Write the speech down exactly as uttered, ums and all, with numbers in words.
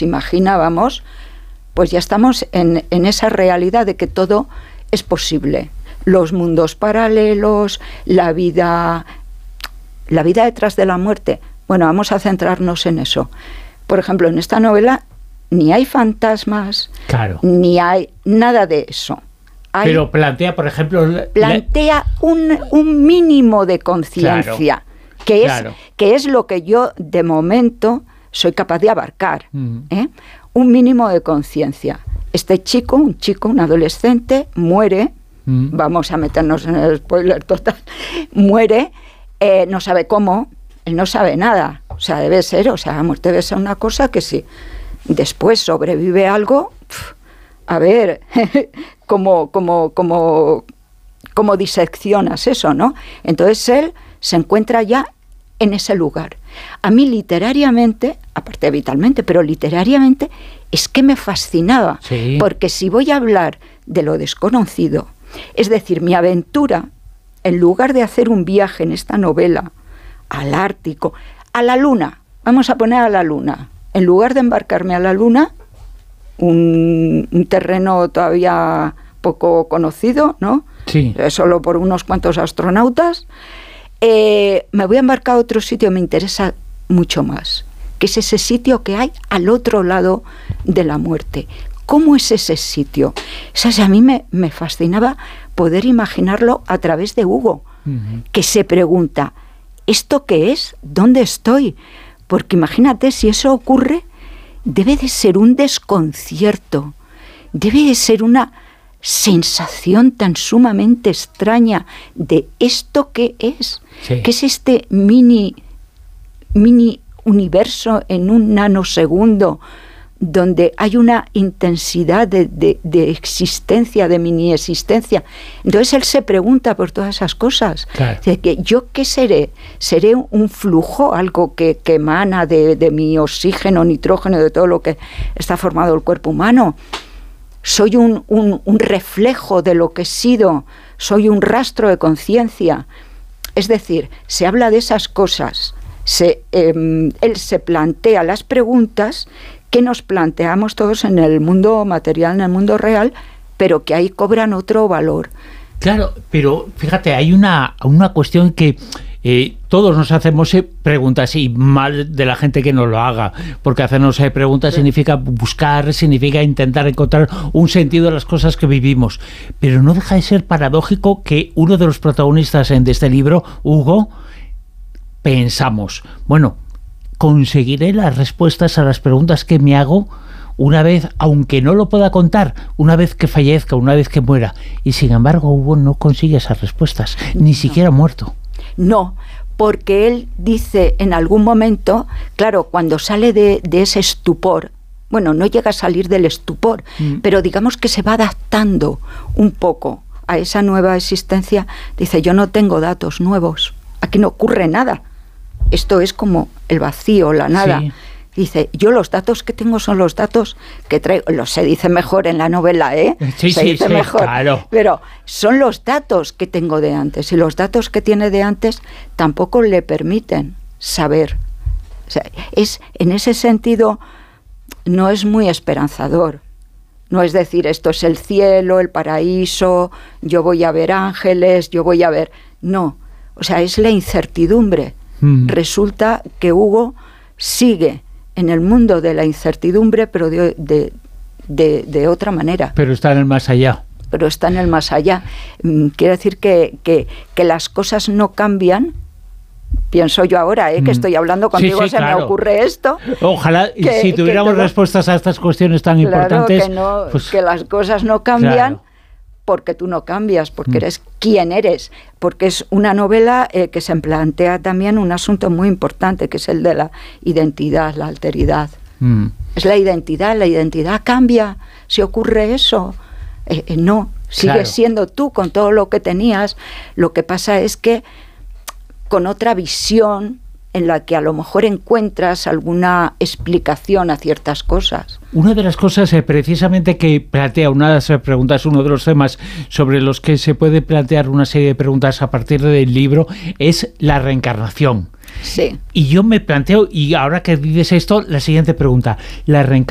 nos imaginábamos, pues ya estamos en, en esa realidad de que todo es posible. Los mundos paralelos, la vida, la vida detrás de la muerte. Bueno, vamos a centrarnos en eso. Por ejemplo, en esta novela ni hay fantasmas, claro, ni hay nada de eso. Hay, Pero plantea, por ejemplo... Plantea la... un, un mínimo de conciencia, claro, que, claro. es, que es lo que yo, de momento, soy capaz de abarcar. Mm. ¿eh? Un mínimo de conciencia. Este chico, un chico, un adolescente, muere... Mm. Vamos a meternos en el spoiler total. Muere, eh, no sabe cómo, él no sabe nada. O sea, debe ser, o sea, la muerte debe ser una cosa que si después sobrevive algo, pff, a ver, cómo, cómo, cómo, cómo diseccionas eso, ¿no? Entonces él se encuentra ya en ese lugar. A mí literariamente, aparte vitalmente, pero literariamente, es que me fascinaba. Sí. Porque si voy a hablar de lo desconocido, es decir, mi aventura, en lugar de hacer un viaje en esta novela al Ártico, a la Luna, vamos a poner a la Luna, en lugar de embarcarme a la Luna, un, un terreno todavía poco conocido, ¿no? Sí. Solo por unos cuantos astronautas, eh, me voy a embarcar a otro sitio que me interesa mucho más, que es ese sitio que hay al otro lado de la muerte. ¿Cómo es ese sitio? O sea, a mí me, me fascinaba poder imaginarlo a través de Hugo, uh-huh. que se pregunta, ¿esto qué es? ¿Dónde estoy? Porque imagínate, si eso ocurre, debe de ser un desconcierto, debe de ser una sensación tan sumamente extraña de ¿esto qué es? Sí. ¿Qué es este mini, mini universo en un nanosegundo donde hay una intensidad de, de, de existencia, de mini existencia? Entonces él se pregunta por todas esas cosas. Claro. Dice que ¿yo qué seré? ¿Seré un flujo, algo que, que emana de, de mi oxígeno, nitrógeno, de todo lo que está formado el cuerpo humano? ¿Soy un, un, un reflejo de lo que he sido? ¿Soy un rastro de conciencia? Es decir, se habla de esas cosas. Se, eh, él se plantea las preguntas que nos planteamos todos en el mundo material, en el mundo real, pero que ahí cobran otro valor. Claro, pero fíjate, hay una, una cuestión que eh, todos nos hacemos eh, preguntas, y mal de la gente que no lo haga, porque hacernos eh, preguntas sí. significa buscar, significa intentar encontrar un sentido de las cosas que vivimos. Pero no deja de ser paradójico que uno de los protagonistas de este libro, Hugo, pensamos, bueno, conseguiré las respuestas a las preguntas que me hago una vez, aunque no lo pueda contar, una vez que fallezca, una vez que muera. Y sin embargo, Hugo no consigue esas respuestas, ni no. siquiera muerto. No, porque él dice en algún momento, claro, cuando sale de, de ese estupor, bueno, no llega a salir del estupor, mm. pero digamos que se va adaptando un poco a esa nueva existencia, dice, yo no tengo datos nuevos, aquí no ocurre nada. Esto es como el vacío, la nada. Sí. Dice, yo los datos que tengo son los datos que traigo. Lo se dice mejor en la novela, ¿eh? Sí, se sí, dice sí, mejor. Claro. Pero son los datos que tengo de antes. Y los datos que tiene de antes tampoco le permiten saber. O sea, es, en ese sentido, no es muy esperanzador. No es decir, esto es el cielo, el paraíso, yo voy a ver ángeles, yo voy a ver... No. O sea, es la incertidumbre. Mm. Resulta que Hugo sigue en el mundo de la incertidumbre, pero de, de, de, de otra manera. Pero está en el más allá. Pero está en el más allá. Quiere decir que, que, que las cosas no cambian. Pienso yo ahora, ¿eh? Mm. que estoy hablando contigo, sí, sí, se claro. me ocurre esto. Ojalá, que, si tuviéramos tengo, respuestas a estas cuestiones tan claro, importantes... Que, no, pues, que las cosas no cambian... Claro. Porque tú no cambias, porque eres quien eres, porque es una novela eh, que se plantea también un asunto muy importante, que es el de la identidad, la alteridad. Mm. Es la identidad, la identidad cambia si ocurre eso. Eh, eh, no, sigues claro. siendo tú con todo lo que tenías. Lo que pasa es que con otra visión en la que a lo mejor encuentras alguna explicación a ciertas cosas. Una de las cosas eh, precisamente que plantea, una de las preguntas, uno de los temas sobre los que se puede plantear una serie de preguntas a partir del libro es la reencarnación. Sí. Y yo me planteo, y ahora que dices esto, la siguiente pregunta, la reencarnación